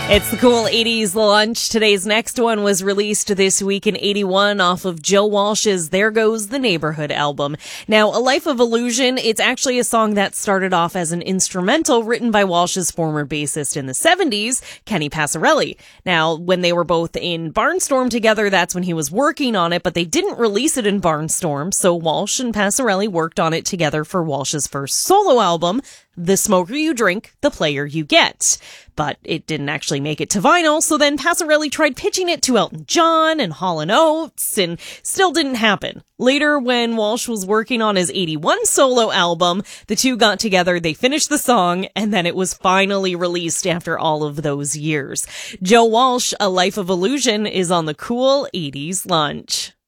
It's the cool 80s lunch. Today's next one was released this week in 81 off of Joe Walsh's There Goes the Neighborhood album. Now, A Life of Illusion, it's actually a song that started off as an instrumental written by Walsh's former bassist in the 70s, Kenny Passarelli. Now, when they were both in Barnstorm together, that's when he was working on it, but they didn't release it in Barnstorm, so Walsh and Passarelli worked on it together for Walsh's first solo album, The Smoker You Drink, The Player You Get. But it didn't actually make it to vinyl, so then Passarelli tried pitching it to Elton John and Hall & Oates, and still didn't happen. Later, when Walsh was working on his 81 solo album, the two got together, they finished the song, and then it was finally released after all of those years. Joe Walsh, A Life of Illusion, is on the cool 80s lunch.